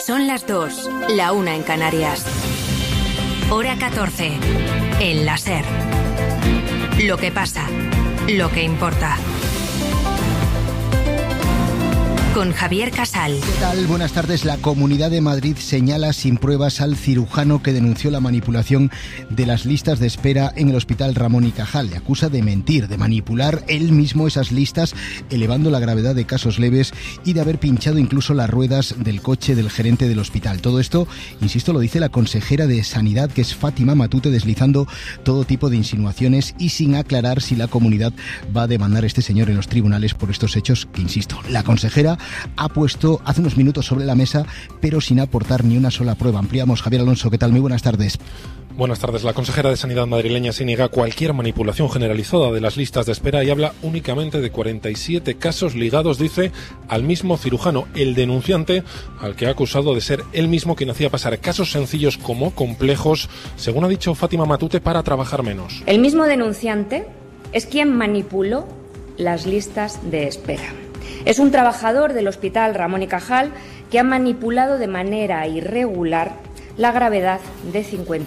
Son las 2, la 1 en Canarias. Hora 14, en la SER. Lo que pasa, lo que importa. Con Javier Casal. ¿Qué tal? Buenas tardes. La Comunidad de Madrid señala sin pruebas al cirujano que denunció la manipulación de las listas de espera en el Hospital Ramón y Cajal. Le acusa de mentir, de manipular él mismo esas listas, elevando la gravedad de casos leves y de haber pinchado incluso las ruedas del coche del gerente del hospital. Todo esto, insisto, lo dice la consejera de Sanidad, que es Fátima Matute, deslizando todo tipo de insinuaciones y sin aclarar si la comunidad va a demandar a este señor en los tribunales por estos hechos que, insisto, la consejera ha puesto hace unos minutos sobre la mesa, pero sin aportar ni una sola prueba. Ampliamos. Javier Alonso, ¿qué tal? Muy buenas tardes. Buenas tardes. La consejera de Sanidad madrileña se niega cualquier manipulación generalizada de las listas de espera y habla únicamente de 47 casos ligados, dice, al mismo cirujano, el denunciante, al que ha acusado de ser él mismo quien hacía pasar casos sencillos como complejos, según ha dicho Fátima Matute, para trabajar menos. El mismo denunciante es quien manipuló las listas de espera. Es un trabajador del Hospital Ramón y Cajal que ha manipulado de manera irregular la gravedad de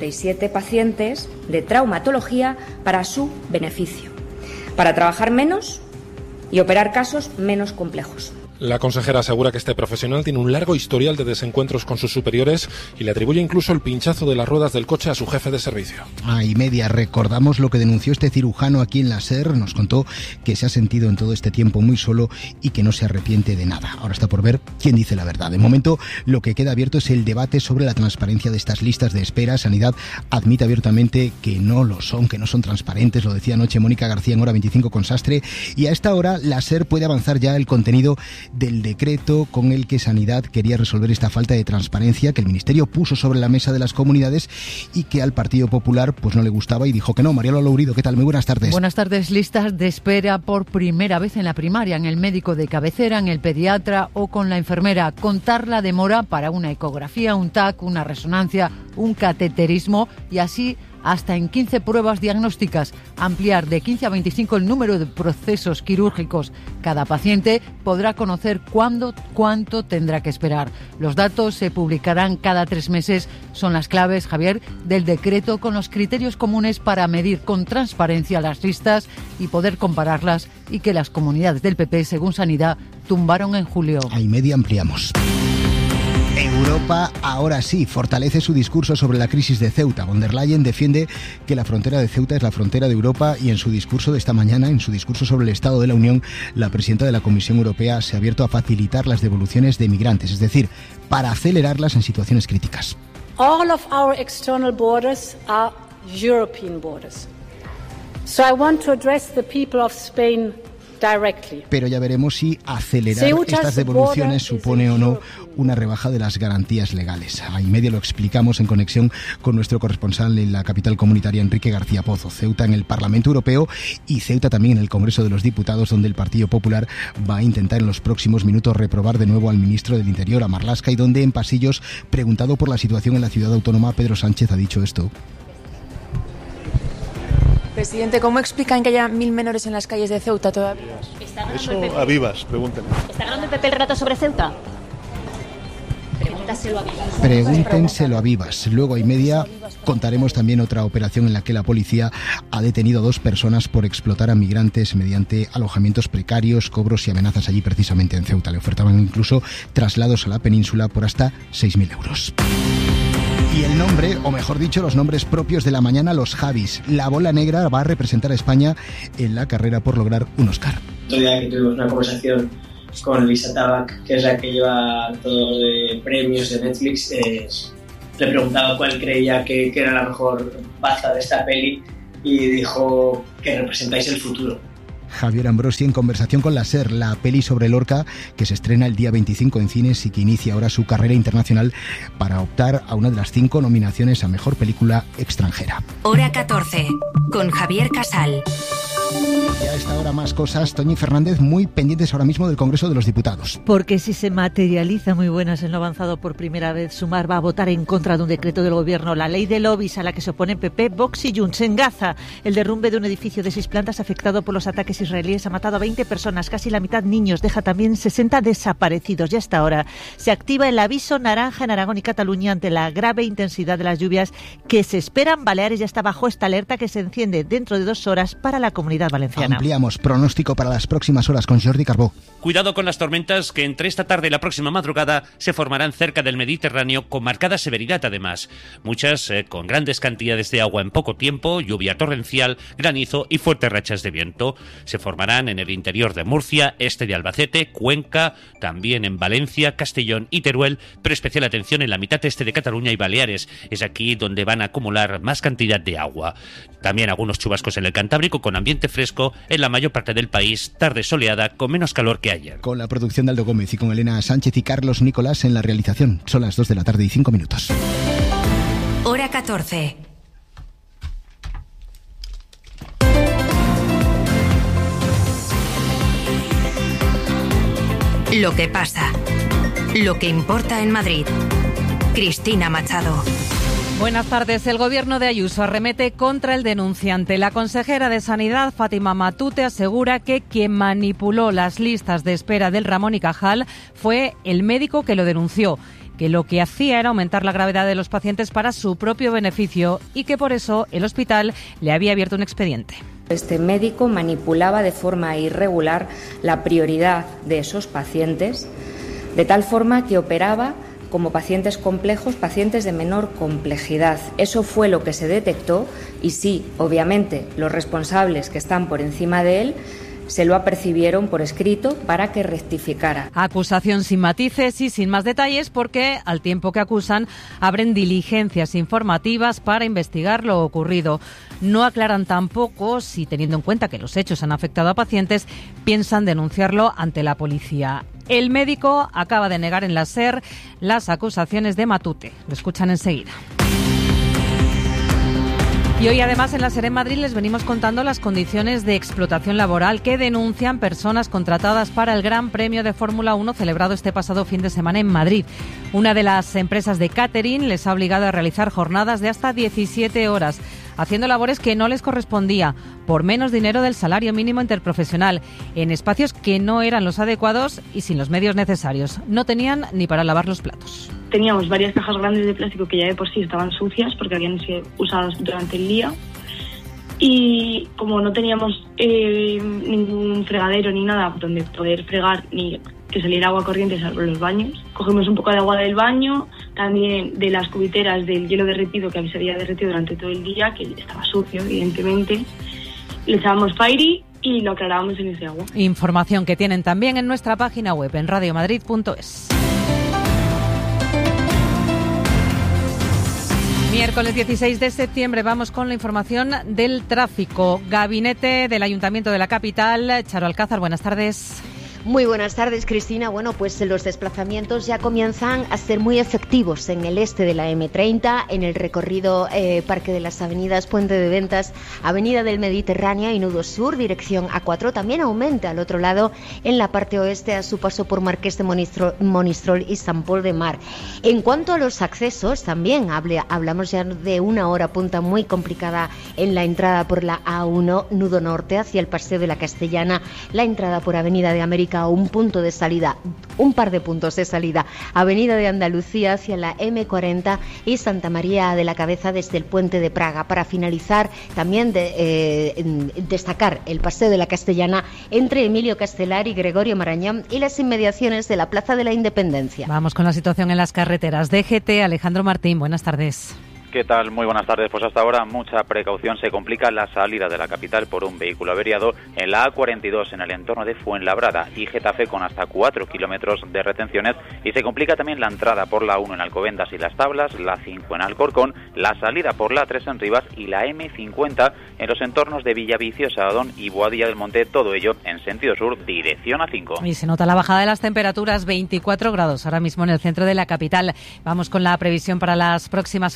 57 pacientes de traumatología para su beneficio, para trabajar menos y operar casos menos complejos. La consejera asegura que este profesional tiene un largo historial de desencuentros con sus superiores y le atribuye incluso el pinchazo de las ruedas del coche a su jefe de servicio. Y media, recordamos lo que denunció este cirujano aquí en la SER. Nos contó que se ha sentido en todo este tiempo muy solo y que no se arrepiente de nada. Ahora está por ver quién dice la verdad. De momento, lo que queda abierto es el debate sobre la transparencia de estas listas de espera. Sanidad admite abiertamente que no lo son, que no son transparentes. Lo decía anoche Mónica García en Hora 25 con Sastre. Y a esta hora, la SER puede avanzar ya el contenido del decreto con el que Sanidad quería resolver esta falta de transparencia que el Ministerio puso sobre la mesa de las comunidades y que al Partido Popular pues no le gustaba y dijo que no. Mariano Lourido, ¿qué tal? Muy buenas tardes. Buenas tardes. Listas de espera por primera vez en la primaria, en el médico de cabecera, en el pediatra o con la enfermera. Contar la demora para una ecografía, un TAC, una resonancia, un cateterismo y así hasta en 15 pruebas diagnósticas. Ampliar de 15 a 25 el número de procesos quirúrgicos. Cada paciente podrá conocer cuánto tendrá que esperar. Los datos se publicarán cada 3 meses. Son las claves, Javier, del decreto con los criterios comunes para medir con transparencia las listas y poder compararlas, y que las comunidades del PP, según Sanidad, tumbaron en julio. A y media ampliamos. Europa ahora sí fortalece su discurso sobre la crisis de Ceuta. Von der Leyen defiende que la frontera de Ceuta es la frontera de Europa y en su discurso de esta mañana, en su discurso sobre el Estado de la Unión, la presidenta de la Comisión Europea se ha abierto a facilitar las devoluciones de migrantes, es decir, para acelerarlas en situaciones críticas. All of our external borders are European borders. So I want to address the people of Spain directly. Pero ya veremos si acelerar estas devoluciones supone o no una rebaja de las garantías legales. A y media lo explicamos en conexión con nuestro corresponsal en la capital comunitaria, Enrique García Pozo. Ceuta en el Parlamento Europeo y Ceuta también en el Congreso de los Diputados, donde el Partido Popular va a intentar en los próximos minutos reprobar de nuevo al ministro del Interior, a Marlaska, y donde en pasillos, preguntado por la situación en la ciudad autónoma, Pedro Sánchez ha dicho esto. Presidente, ¿cómo explican que haya 1000 menores en las calles de Ceuta todavía? Eso a vivas, pregúntenle. ¿Está ganando el PP el relato sobre Ceuta? Pregúntenselo a Vivas. Luego a y media contaremos también otra operación en la que la policía ha detenido a 2 personas por explotar a migrantes mediante alojamientos precarios, cobros y amenazas allí precisamente en Ceuta. Le ofertaban incluso traslados a la península por hasta 6.000 euros. Y el nombre, o mejor dicho, los nombres propios de la mañana, los Javis. La bola negra va a representar a España en la carrera por lograr un Oscar. Otro día que tuvimos una conversación con Lisa Tabak, que es la que lleva todo de premios de Netflix, le preguntaba cuál creía que era la mejor baza de esta peli y dijo que representáis el futuro. Javier Ambrosi en conversación con la SER, la peli sobre Lorca que se estrena el día 25 en cines y que inicia ahora su carrera internacional para optar a una de las 5 nominaciones a Mejor Película Extranjera. Hora 14, con Javier Casal. Y a esta hora más cosas, Toñi Fernández, muy pendientes ahora mismo del Congreso de los Diputados. Porque si se materializa, muy buenas, en lo avanzado por primera vez, Sumar va a votar en contra de un decreto del Gobierno, la ley de lobbies a la que se oponen PP, Vox y Junts. En Gaza, el derrumbe de un edificio de 6 plantas afectado por los ataques israelíes ha matado a 20 personas, casi la mitad niños, deja también 60 desaparecidos. Y hasta ahora se activa el aviso naranja en Aragón y Cataluña ante la grave intensidad de las lluvias que se esperan. Baleares ya está bajo esta alerta que se enciende dentro de 2 horas para la Comunidad Valenciana. Ampliamos pronóstico para las próximas horas con Jordi Carbó. Cuidado con las tormentas que entre esta tarde y la próxima madrugada se formarán cerca del Mediterráneo con marcada severidad además. Muchas con grandes cantidades de agua en poco tiempo, lluvia torrencial, granizo y fuertes rachas de viento. Se formarán en el interior de Murcia, este de Albacete, Cuenca, también en Valencia, Castellón y Teruel, pero especial atención en la mitad este de Cataluña y Baleares. Es aquí donde van a acumular más cantidad de agua. También algunos chubascos en el Cantábrico con ambiente fresco en la mayor parte del país, tarde soleada con menos calor que ayer. Con la producción de Aldo Gómez y con Elena Sánchez y Carlos Nicolás en la realización. Son las 2 de la tarde y 5 minutos. Hora 14. Lo que pasa. Lo que importa en Madrid. Cristina Machado. Buenas tardes. El gobierno de Ayuso arremete contra el denunciante. La consejera de Sanidad, Fátima Matute, asegura que quien manipuló las listas de espera del Ramón y Cajal fue el médico que lo denunció, que lo que hacía era aumentar la gravedad de los pacientes para su propio beneficio y que por eso el hospital le había abierto un expediente. Este médico manipulaba de forma irregular la prioridad de esos pacientes, de tal forma que operaba como pacientes complejos, pacientes de menor complejidad. Eso fue lo que se detectó y sí, obviamente, los responsables que están por encima de él se lo apercibieron por escrito para que rectificara. Acusación sin matices y sin más detalles porque, al tiempo que acusan, abren diligencias informativas para investigar lo ocurrido. No aclaran tampoco si, teniendo en cuenta que los hechos han afectado a pacientes, piensan denunciarlo ante la policía. El médico acaba de negar en la SER las acusaciones de Matute. Lo escuchan enseguida. Y hoy además en la SER en Madrid les venimos contando las condiciones de explotación laboral que denuncian personas contratadas para el Gran Premio de Fórmula 1 celebrado este pasado fin de semana en Madrid. Una de las empresas de catering les ha obligado a realizar jornadas de hasta 17 horas, haciendo labores que no les correspondía, por menos dinero del salario mínimo interprofesional, en espacios que no eran los adecuados y sin los medios necesarios. No tenían ni para lavar los platos. Teníamos varias cajas grandes de plástico que ya de por sí estaban sucias porque habían sido usadas durante el día. Y como no teníamos ningún fregadero ni nada donde poder fregar ni que saliera agua corriente salvo los baños, cogimos un poco de agua del baño, también de las cubiteras del hielo derretido que se había derretido durante todo el día, que estaba sucio evidentemente, le echábamos Fairy y lo aclarábamos en ese agua. Información que tienen también en nuestra página web en radiomadrid.es. Miércoles 16 de septiembre vamos con la información del tráfico. Gabinete del Ayuntamiento de la capital. Charo Alcázar, buenas tardes. Muy buenas tardes, Cristina. Bueno, pues los desplazamientos ya comienzan a ser muy efectivos en el este de la M30, en el recorrido Parque de las Avenidas, Puente de Ventas, Avenida del Mediterráneo y Nudo Sur, dirección A4. También aumenta al otro lado en la parte oeste a su paso por Marqués de Monistrol y Sant Pol de Mar. En cuanto a los accesos, también hablamos ya de una hora punta muy complicada en la entrada por la A1, Nudo Norte, hacia el Paseo de la Castellana, la entrada por Avenida de América, un punto de salida, un par de puntos de salida, Avenida de Andalucía hacia la M40 y Santa María de la Cabeza desde el Puente de Praga. Para finalizar, también destacar el Paseo de la Castellana entre Emilio Castelar y Gregorio Marañón y las inmediaciones de la Plaza de la Independencia. Vamos con la situación en las carreteras. DGT, Alejandro Martín, buenas tardes. ¿Qué tal? Muy buenas tardes. Pues hasta ahora mucha precaución. Se complica la salida de la capital por un vehículo averiado en la A42 en el entorno de Fuenlabrada y Getafe con hasta 4 kilómetros de retenciones, y se complica también la entrada por la 1 en Alcobendas y Las Tablas, la 5 en Alcorcón, la salida por la 3 en Rivas y la M50 en los entornos de Villaviciosa, Adón y Boadilla del Monte, todo ello en sentido sur, dirección A5. Y se nota la bajada de las temperaturas, 24 grados ahora mismo en el centro de la capital. Vamos con la previsión para las próximas horas.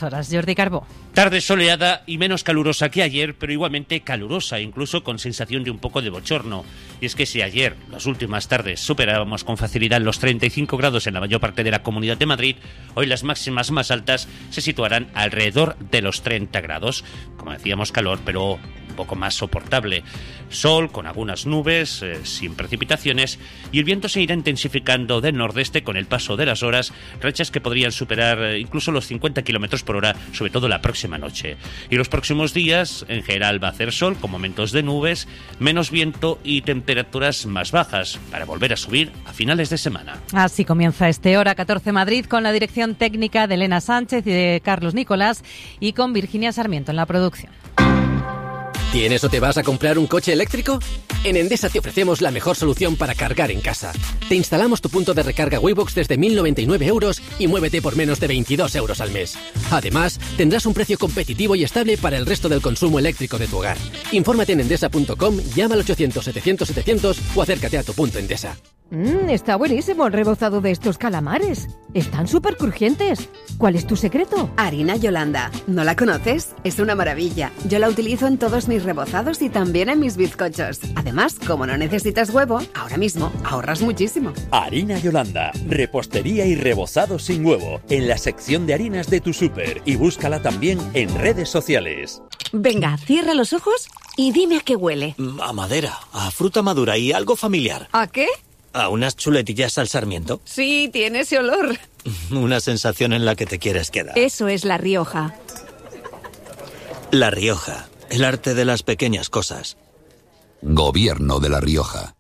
Jordi Carbó. Tarde soleada y menos calurosa que ayer, pero igualmente calurosa, incluso con sensación de un poco de bochorno. Y es que si ayer, las últimas tardes, superábamos con facilidad los 35 grados en la mayor parte de la Comunidad de Madrid, hoy las máximas más altas se situarán alrededor de los 30 grados. Como decíamos, calor, pero un poco más soportable. Sol con algunas nubes, sin precipitaciones, y el viento se irá intensificando del nordeste con el paso de las horas, rachas que podrían superar incluso los 50 km por hora, sobre todo la próxima noche. Y los próximos días, en general, va a hacer sol con momentos de nubes, menos viento y temperaturas más bajas, para volver a subir a finales de semana. Así comienza este Hora 14 Madrid, con la dirección técnica de Elena Sánchez y de Carlos Nicolás, y con Virginia Sarmiento en la producción. ¿Tienes o te vas a comprar un coche eléctrico? En Endesa te ofrecemos la mejor solución para cargar en casa. Te instalamos tu punto de recarga Waybox desde 1.099 euros y muévete por menos de 22 euros al mes. Además, tendrás un precio competitivo y estable para el resto del consumo eléctrico de tu hogar. Infórmate en endesa.com, llama al 800-700-700 o acércate a tu punto Endesa. Está buenísimo el rebozado de estos calamares. Están súper crujientes. ¿Cuál es tu secreto? Harina Yolanda. ¿No la conoces? Es una maravilla. Yo la utilizo en todos mis rebozados y también en mis bizcochos. Además, como no necesitas huevo, ahora mismo ahorras muchísimo. Harina Yolanda. Repostería y rebozado sin huevo. En la sección de harinas de tu súper. Y búscala también en redes sociales. Venga, cierra los ojos y dime a qué huele. A madera, a fruta madura y algo familiar. ¿A qué? ¿A unas chuletillas al sarmiento? Sí, tiene ese olor. Una sensación en la que te quieres quedar. Eso es La Rioja. La Rioja, el arte de las pequeñas cosas. Gobierno de La Rioja.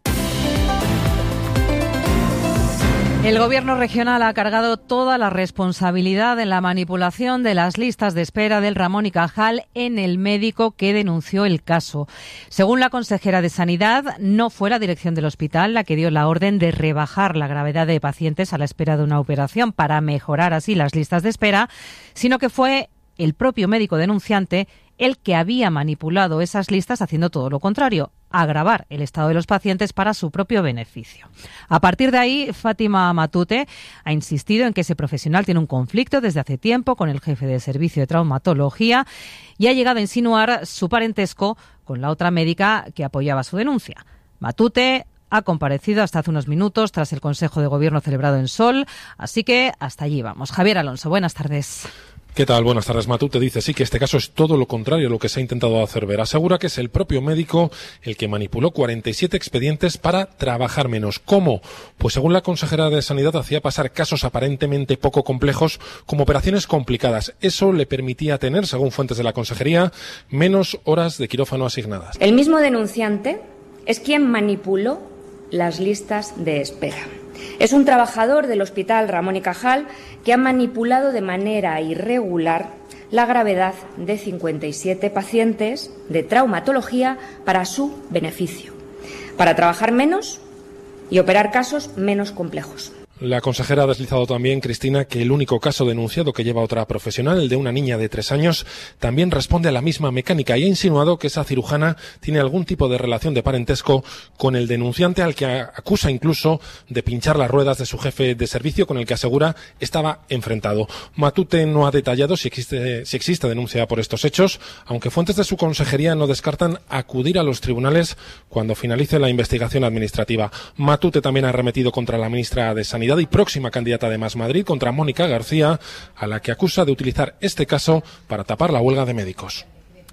El Gobierno regional ha cargado toda la responsabilidad en la manipulación de las listas de espera del Ramón y Cajal en el médico que denunció el caso. Según la consejera de Sanidad, no fue la dirección del hospital la que dio la orden de rebajar la gravedad de pacientes a la espera de una operación para mejorar así las listas de espera, sino que fue el propio médico denunciante el que había manipulado esas listas haciendo todo lo contrario, agravar el estado de los pacientes para su propio beneficio. A partir de ahí, Fátima Matute ha insistido en que ese profesional tiene un conflicto desde hace tiempo con el jefe de servicio de traumatología y ha llegado a insinuar su parentesco con la otra médica que apoyaba su denuncia. Matute ha comparecido hasta hace unos minutos tras el Consejo de Gobierno celebrado en Sol, así que hasta allí vamos. Javier Alonso, buenas tardes. ¿Qué tal? Buenas tardes. Matute dice sí que este caso es todo lo contrario a lo que se ha intentado hacer ver. Asegura que es el propio médico el que manipuló 47 expedientes para trabajar menos. ¿Cómo? Pues según la consejera de Sanidad hacía pasar casos aparentemente poco complejos como operaciones complicadas. Eso le permitía tener, según fuentes de la consejería, menos horas de quirófano asignadas. El mismo denunciante es quien manipuló las listas de espera. Es un trabajador del Hospital Ramón y Cajal que ha manipulado de manera irregular la gravedad de 57 pacientes de traumatología para su beneficio, para trabajar menos y operar casos menos complejos. La consejera ha deslizado también, Cristina, que el único caso denunciado que lleva otra profesional, el de una niña de 3 años, también responde a la misma mecánica y ha insinuado que esa cirujana tiene algún tipo de relación de parentesco con el denunciante al que acusa incluso de pinchar las ruedas de su jefe de servicio con el que asegura estaba enfrentado. Matute no ha detallado si existe denuncia por estos hechos, aunque fuentes de su consejería no descartan acudir a los tribunales cuando finalice la investigación administrativa. Matute también ha arremetido contra la ministra de Sanidad y próxima candidata de Más Madrid, contra Mónica García, a la que acusa de utilizar este caso para tapar la huelga de médicos.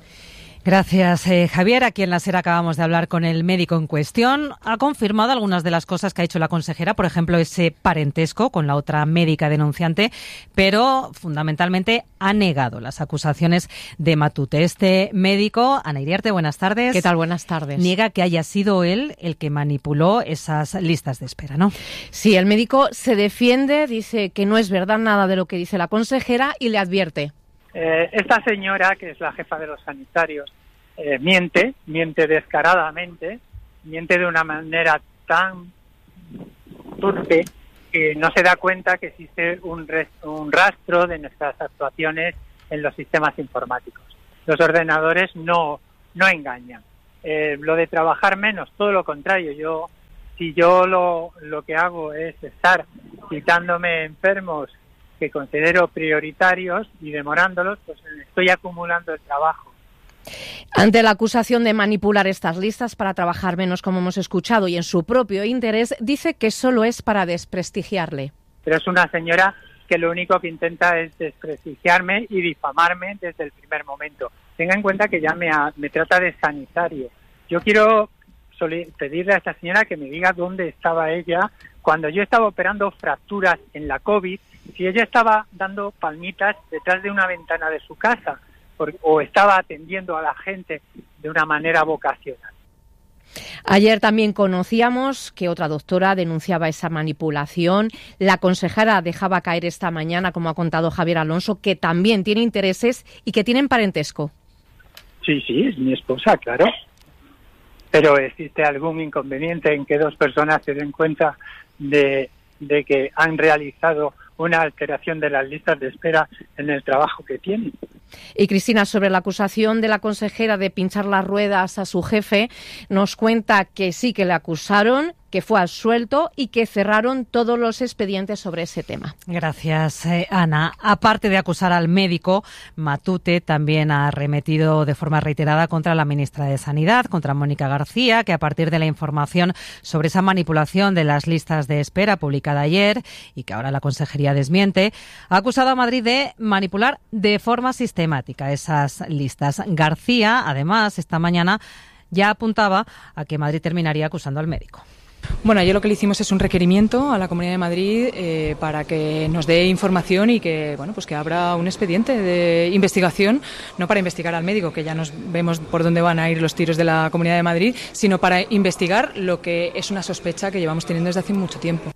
Gracias, Javier. Aquí en la SER acabamos de hablar con el médico en cuestión. Ha confirmado algunas de las cosas que ha hecho la consejera, por ejemplo, ese parentesco con la otra médica denunciante, pero fundamentalmente ha negado las acusaciones de Matute. Este médico, Ana Iriarte, buenas tardes. ¿Qué tal? Buenas tardes. Niega que haya sido él el que manipuló esas listas de espera, ¿no? Sí, el médico se defiende, dice que no es verdad nada de lo que dice la consejera y le advierte. Esta señora, que es la jefa de los sanitarios, miente descaradamente, miente de una manera tan torpe que no se da cuenta que existe un rastro de nuestras actuaciones en los sistemas informáticos. Los ordenadores no engañan. Lo de trabajar menos, todo lo contrario. Si yo lo que hago es estar citándome enfermos que considero prioritarios y demorándolos, pues estoy acumulando el trabajo. Ante la acusación de manipular estas listas para trabajar menos, como hemos escuchado, y en su propio interés, dice que solo es para desprestigiarle. Pero es una señora que lo único que intenta es desprestigiarme y difamarme desde el primer momento. Tenga en cuenta que ya me trata de sanitario. Yo quiero pedirle a esta señora que me diga dónde estaba ella cuando yo estaba operando fracturas en la COVID, si ella estaba dando palmitas detrás de una ventana de su casa o estaba atendiendo a la gente de una manera vocacional. Ayer también conocíamos que otra doctora denunciaba esa manipulación. La consejera dejaba caer esta mañana, como ha contado Javier Alonso, que también tiene intereses y que tienen parentesco. Sí, es mi esposa, claro. Pero ¿existe algún inconveniente en que dos personas se den cuenta de que han realizado una alteración de las listas de espera en el trabajo que tienen? Y Cristina, sobre la acusación de la consejera de pinchar las ruedas a su jefe, nos cuenta que sí que le acusaron, que fue absuelto y que cerraron todos los expedientes sobre ese tema. Gracias, Ana. Aparte de acusar al médico, Matute también ha arremetido de forma reiterada contra la ministra de Sanidad, contra Mónica García, que a partir de la información sobre esa manipulación de las listas de espera publicada ayer y que ahora la consejería desmiente, ha acusado a Madrid de manipular de forma sistemática esas listas. García, además, esta mañana ya apuntaba a que Madrid terminaría acusando al médico. Bueno, ayer lo que le hicimos es un requerimiento a la Comunidad de Madrid para que nos dé información y que, bueno, pues que abra un expediente de investigación, no para investigar al médico, que ya nos vemos por dónde van a ir los tiros de la Comunidad de Madrid, sino para investigar lo que es una sospecha que llevamos teniendo desde hace mucho tiempo.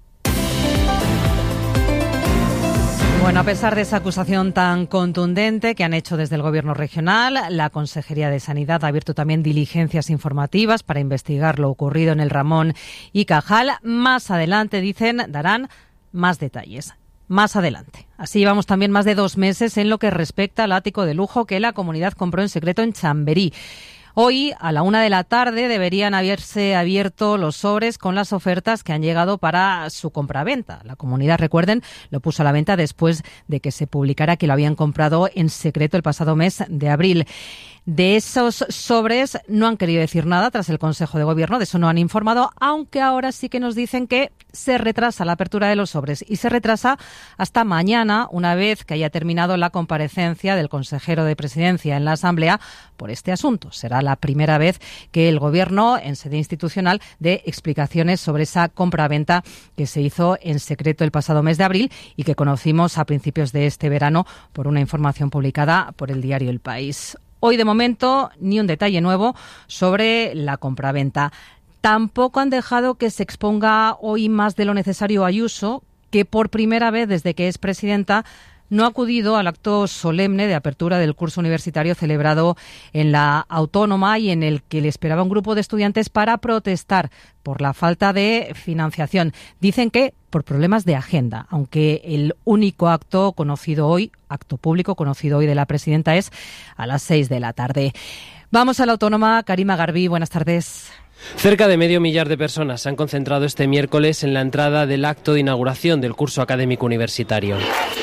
Bueno, a pesar de esa acusación tan contundente que han hecho desde el Gobierno regional, la Consejería de Sanidad ha abierto también diligencias informativas para investigar lo ocurrido en el Ramón y Cajal. Más adelante, dicen, darán más detalles. Más adelante. Así llevamos también más de 2 meses en lo que respecta al ático de lujo que la comunidad compró en secreto en Chamberí. Hoy, a la 1:00 p.m, deberían haberse abierto los sobres con las ofertas que han llegado para su compraventa. La comunidad, recuerden, lo puso a la venta después de que se publicara que lo habían comprado en secreto el pasado mes de abril. De esos sobres no han querido decir nada tras el Consejo de Gobierno, de eso no han informado, aunque ahora sí que nos dicen que se retrasa la apertura de los sobres y se retrasa hasta mañana, una vez que haya terminado la comparecencia del consejero de Presidencia en la Asamblea por este asunto. Será la primera vez que el Gobierno, en sede institucional, dé explicaciones sobre esa compraventa que se hizo en secreto el pasado mes de abril y que conocimos a principios de este verano por una información publicada por el diario El País. Hoy, de momento, ni un detalle nuevo sobre la compraventa. Tampoco han dejado que se exponga hoy más de lo necesario Ayuso, que por primera vez desde que es presidenta no ha acudido al acto solemne de apertura del curso universitario celebrado en la Autónoma y en el que le esperaba un grupo de estudiantes para protestar por la falta de financiación. Dicen que por problemas de agenda, aunque el único acto público conocido hoy de la presidenta es a las 6:00 p.m. Vamos a la Autónoma. Karima Garbí, buenas tardes. Cerca de 500.000 de personas se han concentrado este miércoles en la entrada del acto de inauguración del curso académico universitario.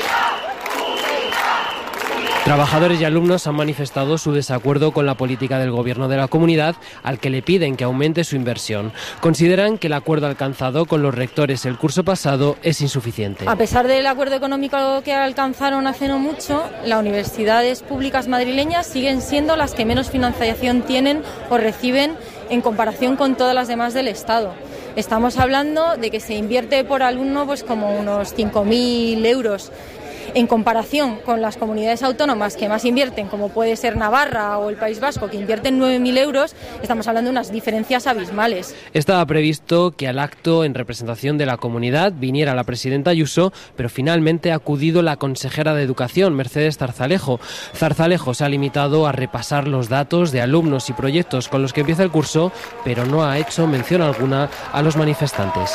Trabajadores y alumnos han manifestado su desacuerdo con la política del Gobierno de la comunidad, al que le piden que aumente su inversión. Consideran que el acuerdo alcanzado con los rectores el curso pasado es insuficiente. A pesar del acuerdo económico que alcanzaron hace no mucho, las universidades públicas madrileñas siguen siendo las que menos financiación tienen o reciben en comparación con todas las demás del Estado. Estamos hablando de que se invierte por alumno pues como unos 5.000 euros. En comparación con las comunidades autónomas que más invierten, como puede ser Navarra o el País Vasco, que invierten 9.000 euros, estamos hablando de unas diferencias abismales. Estaba previsto que al acto en representación de la comunidad viniera la presidenta Ayuso, pero finalmente ha acudido la consejera de Educación, Mercedes Zarzalejo. Zarzalejo se ha limitado a repasar los datos de alumnos y proyectos con los que empieza el curso, pero no ha hecho mención alguna a los manifestantes.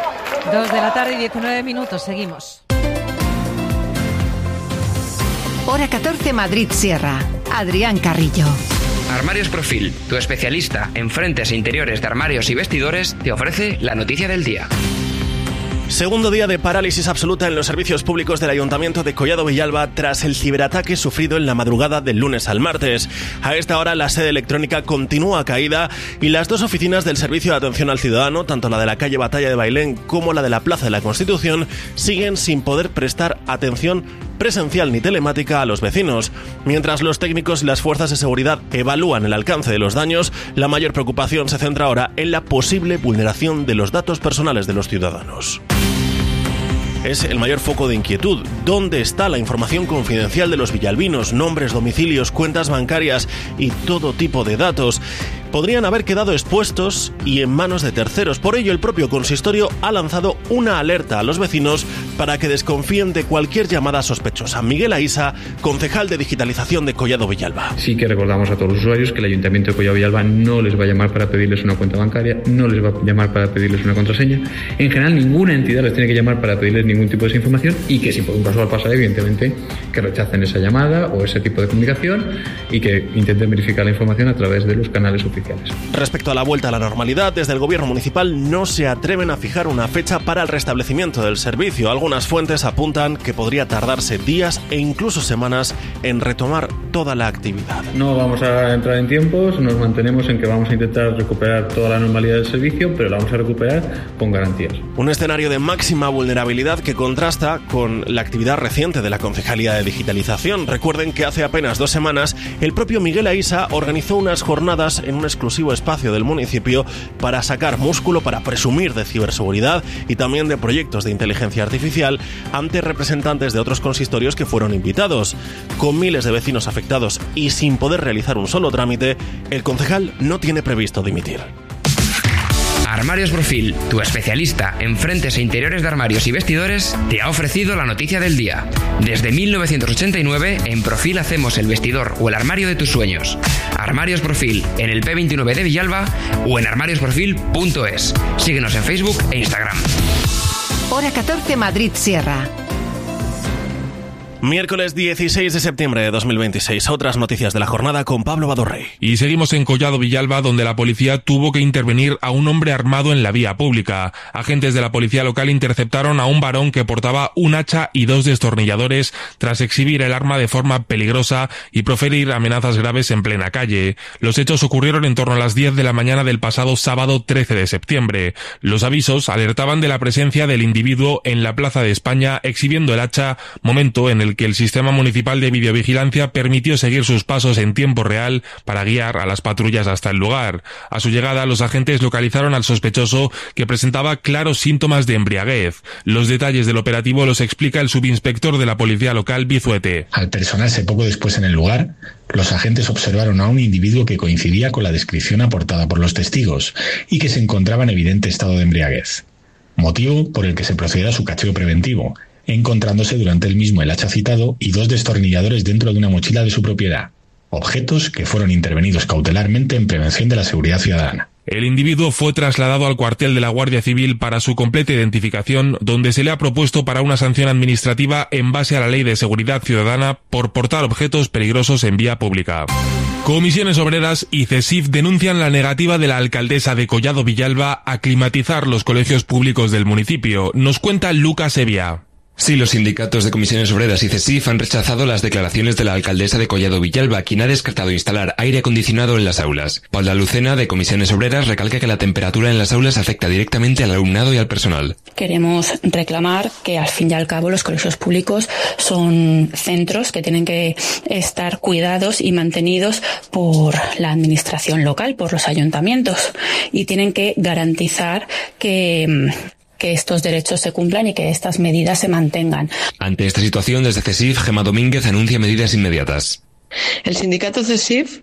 2:19 p.m, seguimos. Hora 14 Madrid Sierra. Adrián Carrillo. Armarios Profil, tu especialista en frentes e interiores de armarios y vestidores, te ofrece la noticia del día. Segundo día de parálisis absoluta en los servicios públicos del Ayuntamiento de Collado Villalba tras el ciberataque sufrido en la madrugada del lunes al martes. A esta hora la sede electrónica continúa caída y las dos oficinas del Servicio de Atención al Ciudadano, tanto la de la calle Batalla de Bailén como la de la Plaza de la Constitución, siguen sin poder prestar atención presencial ni telemática a los vecinos. Mientras los técnicos y las fuerzas de seguridad evalúan el alcance de los daños, la mayor preocupación se centra ahora en la posible vulneración de los datos personales de los ciudadanos. Es el mayor foco de inquietud. ¿Dónde está la información confidencial de los villalbinos? Nombres, domicilios, cuentas bancarias y todo tipo de datos podrían haber quedado expuestos y en manos de terceros. Por ello, el propio consistorio ha lanzado una alerta a los vecinos para que desconfíen de cualquier llamada sospechosa. Miguel Aisa, concejal de digitalización de Collado Villalba. Sí que recordamos a todos los usuarios que el Ayuntamiento de Collado Villalba no les va a llamar para pedirles una cuenta bancaria, no les va a llamar para pedirles una contraseña. En general, ninguna entidad les tiene que llamar para pedirles ningún tipo de esa información y que si por un casual pasa, evidentemente, que rechacen esa llamada o ese tipo de comunicación y que intenten verificar la información a través de los canales oficiales. Respecto a la vuelta a la normalidad, desde el gobierno municipal no se atreven a fijar una fecha para el restablecimiento del servicio. Algunas fuentes apuntan que podría tardarse días e incluso semanas en retomar toda la actividad. No vamos a entrar en tiempos, nos mantenemos en que vamos a intentar recuperar toda la normalidad del servicio, pero la vamos a recuperar con garantías. Un escenario de máxima vulnerabilidad que contrasta con la actividad reciente de la Concejalía de Digitalización. Recuerden que hace apenas 2 semanas el propio Miguel Aisa organizó unas jornadas en un exclusivo espacio del municipio para sacar músculo, para presumir de ciberseguridad y también de proyectos de inteligencia artificial ante representantes de otros consistorios que fueron invitados. Con miles de vecinos afectados y sin poder realizar un solo trámite, el concejal no tiene previsto dimitir. Armarios Profil, tu especialista en frentes e interiores de armarios y vestidores, te ha ofrecido la noticia del día. Desde 1989, en Profil hacemos el vestidor o el armario de tus sueños. Armarios Profil, en el P29 de Villalba o en armariosprofil.es. Síguenos en Facebook e Instagram. Hora 14, Madrid Sierra. Miércoles 16 de septiembre de 2026. Otras noticias de la jornada con Pablo Badorrey. Y seguimos en Collado Villalba, donde la policía tuvo que intervenir a un hombre armado en la vía pública. Agentes de la policía local interceptaron a un varón que portaba un hacha y 2 destornilladores tras exhibir el arma de forma peligrosa y proferir amenazas graves en plena calle. Los hechos ocurrieron en torno a las 10 de la mañana del pasado sábado 13 de septiembre. Los avisos alertaban de la presencia del individuo en la Plaza de España exhibiendo el hacha, momento en el que el sistema municipal de videovigilancia permitió seguir sus pasos en tiempo real para guiar a las patrullas hasta el lugar. A su llegada, los agentes localizaron al sospechoso, que presentaba claros síntomas de embriaguez. Los detalles del operativo los explica el subinspector de la policía local, Bizuete. Al personarse poco después en el lugar, los agentes observaron a un individuo que coincidía con la descripción aportada por los testigos y que se encontraba en evidente estado de embriaguez, motivo por el que se procedió a su cacheo preventivo, encontrándose durante el mismo el hacha citado y 2 destornilladores dentro de una mochila de su propiedad, objetos que fueron intervenidos cautelarmente en prevención de la seguridad ciudadana. El individuo fue trasladado al cuartel de la Guardia Civil para su completa identificación, donde se le ha propuesto para una sanción administrativa en base a la Ley de Seguridad Ciudadana por portar objetos peligrosos en vía pública. Comisiones Obreras y CESIF denuncian la negativa de la alcaldesa de Collado Villalba a climatizar los colegios públicos del municipio. Nos cuenta Lucas Evia. Sí, los sindicatos de Comisiones Obreras y CESIF han rechazado las declaraciones de la alcaldesa de Collado Villalba, quien ha descartado instalar aire acondicionado en las aulas. Paula Lucena, de Comisiones Obreras, recalca que la temperatura en las aulas afecta directamente al alumnado y al personal. Queremos reclamar que, al fin y al cabo, los colegios públicos son centros que tienen que estar cuidados y mantenidos por la administración local, por los ayuntamientos, y tienen que garantizar que estos derechos se cumplan y que estas medidas se mantengan. Ante esta situación, desde CESIF, Gemma Domínguez anuncia medidas inmediatas. El sindicato CESIF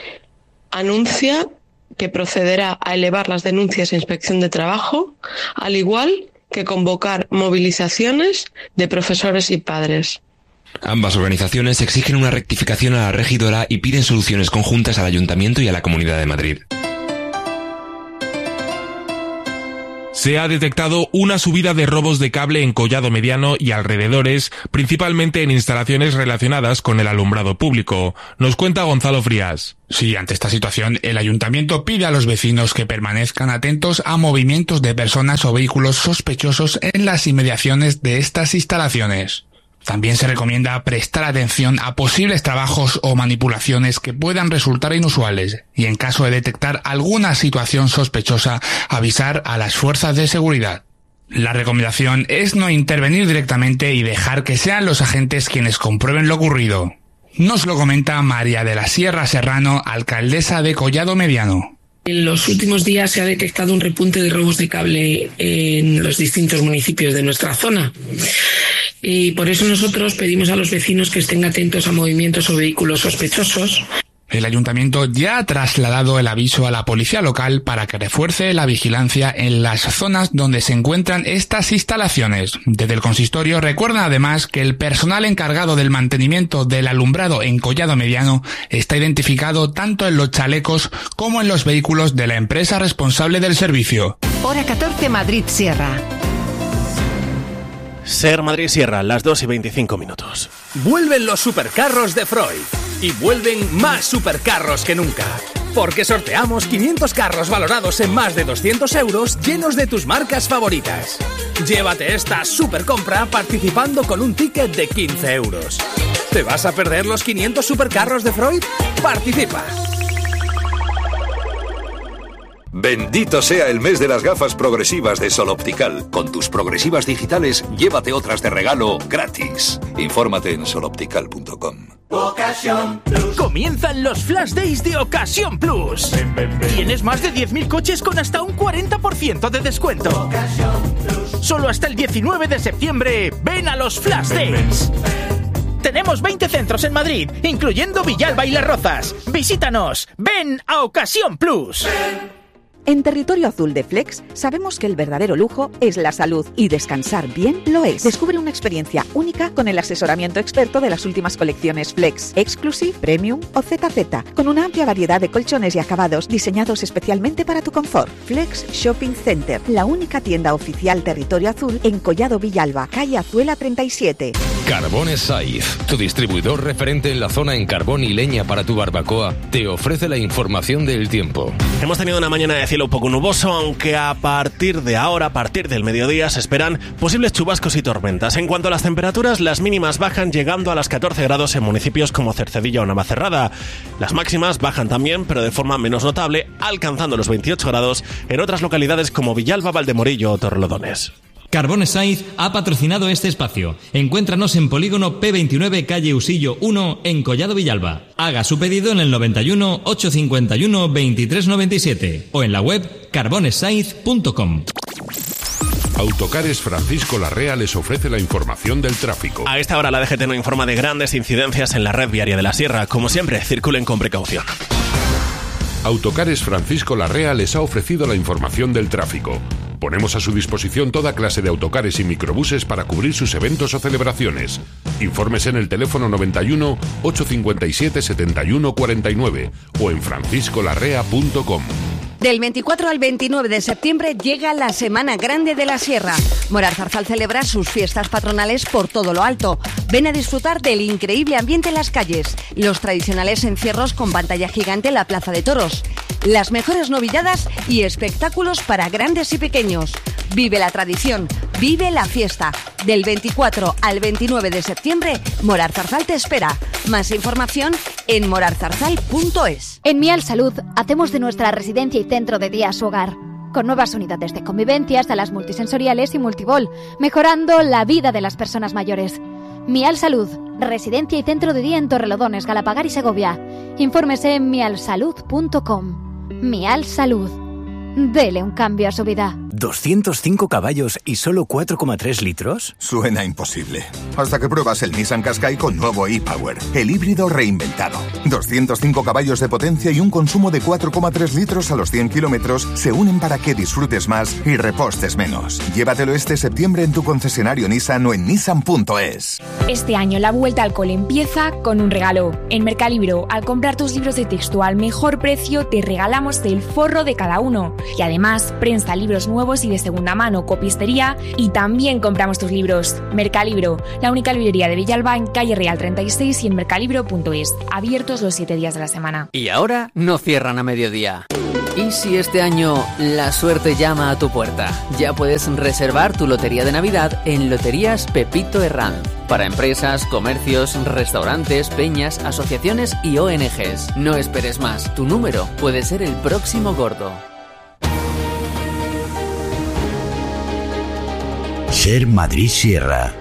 anuncia que procederá a elevar las denuncias a Inspección de Trabajo, al igual que convocar movilizaciones de profesores y padres. Ambas organizaciones exigen una rectificación a la regidora y piden soluciones conjuntas al Ayuntamiento y a la Comunidad de Madrid. Se ha detectado una subida de robos de cable en Collado Mediano y alrededores, principalmente en instalaciones relacionadas con el alumbrado público. Nos cuenta Gonzalo Frías. Sí, ante esta situación, el ayuntamiento pide a los vecinos que permanezcan atentos a movimientos de personas o vehículos sospechosos en las inmediaciones de estas instalaciones. También se recomienda prestar atención a posibles trabajos o manipulaciones que puedan resultar inusuales y, en caso de detectar alguna situación sospechosa, avisar a las fuerzas de seguridad. La recomendación es no intervenir directamente y dejar que sean los agentes quienes comprueben lo ocurrido. Nos lo comenta María de la Sierra Serrano, alcaldesa de Collado Mediano. En los últimos días se ha detectado un repunte de robos de cable en los distintos municipios de nuestra zona. Y por eso nosotros pedimos a los vecinos que estén atentos a movimientos o vehículos sospechosos. El ayuntamiento ya ha trasladado el aviso a la policía local para que refuerce la vigilancia en las zonas donde se encuentran estas instalaciones. Desde el consistorio recuerdan además que el personal encargado del mantenimiento del alumbrado en Collado Mediano está identificado tanto en los chalecos como en los vehículos de la empresa responsable del servicio. Hora 14 Madrid Sierra. Ser Madrid Sierra, las 2:25. Vuelven los supercarros de Freud. Y vuelven más supercarros que nunca. Porque sorteamos 500 carros valorados en más de 200 euros llenos de tus marcas favoritas. Llévate esta supercompra participando con un ticket de 15 euros. ¿Te vas a perder los 500 supercarros de Freud? ¡Participa! Bendito sea el mes de las gafas progresivas de Sol Optical. Con tus progresivas digitales, llévate otras de regalo gratis. Infórmate en soloptical.com. Ocasión Plus. Comienzan los Flash Days de Ocasión Plus. Tienes más de 10.000 coches con hasta un 40% de descuento. Solo hasta el 19 de septiembre, ven a los Flash Days. Tenemos 20 centros en Madrid, incluyendo Villalba y Las Rozas. Visítanos. Ven a Ocasión Plus. En Territorio Azul de Flex sabemos que el verdadero lujo es la salud y descansar bien lo es. Descubre una experiencia única con el asesoramiento experto de las últimas colecciones Flex, Exclusive, Premium o ZZ, con una amplia variedad de colchones y acabados diseñados especialmente para tu confort. Flex Shopping Center, la única tienda oficial Territorio Azul en Collado Villalba, calle Azuela 37. Carbones Saiz, tu distribuidor referente en la zona en carbón y leña para tu barbacoa, te ofrece la información del tiempo. Hemos tenido una mañana de cielo un poco nuboso, aunque a partir de ahora, a partir del mediodía, se esperan posibles chubascos y tormentas. En cuanto a las temperaturas, las mínimas bajan llegando a las 14 grados en municipios como Cercedilla o Navacerrada. Las máximas bajan también, pero de forma menos notable, alcanzando los 28 grados en otras localidades como Villalba, Valdemorillo o Torrelodones. Carbones Saiz ha patrocinado este espacio. Encuéntranos en Polígono P29, calle Usillo 1, en Collado Villalba. Haga su pedido en el 91 851 2397 o en la web carbonessaiz.com. Autocares Francisco Larrea les ofrece la información del tráfico. A esta hora la DGT no informa de grandes incidencias en la red viaria de la Sierra. Como siempre, circulen con precaución. Autocares Francisco Larrea les ha ofrecido la información del tráfico. Ponemos a su disposición toda clase de autocares y microbuses para cubrir sus eventos o celebraciones. Infórmese en el teléfono 91 857 71 49 o en franciscolarrea.com. Del 24 al 29 de septiembre llega la Semana Grande de la Sierra. Moralzarzal celebra sus fiestas patronales por todo lo alto. Ven a disfrutar del increíble ambiente en las calles, los tradicionales encierros con pantalla gigante en la Plaza de Toros, las mejores novilladas y espectáculos para grandes y pequeños. Vive la tradición, vive la fiesta. Del 24 al 29 de septiembre, Moralzarzal te espera. Más información en moralzarzal.es. En Mial Salud hacemos de nuestra residencia y centro de día su hogar, con nuevas unidades de convivencia, salas multisensoriales y multibol, mejorando la vida de las personas mayores. Mial Salud, residencia y centro de día en Torrelodones, Galapagar y Segovia. Infórmese en mialsalud.com. Mial Salud. Dele un cambio a su vida. ¿205 caballos y solo 4,3 litros? Suena imposible. Hasta que pruebas el Nissan Qashqai con nuevo e-Power, el híbrido reinventado. 205 caballos de potencia y un consumo de 4,3 litros a los 100 kilómetros se unen para que disfrutes más y repostes menos. Llévatelo este septiembre en tu concesionario Nissan o en nissan.es. Este año la vuelta al cole empieza con un regalo. En Mercalibro, al comprar tus libros de texto al mejor precio, te regalamos el forro de cada uno. Y además, prensa libros nuevos nuevos y de segunda mano, copistería y también compramos tus libros. Mercalibro, la única librería de Villalba en calle Real 36 y en mercalibro.es, abiertos los 7 días de la semana. Y ahora no cierran a mediodía. ¿Y si este año la suerte llama a tu puerta? Ya puedes reservar tu lotería de Navidad en Loterías Pepito Herranz. Para empresas, comercios, restaurantes, peñas, asociaciones y ONGs. No esperes más, tu número puede ser el próximo gordo. Ser Madrid Sierra.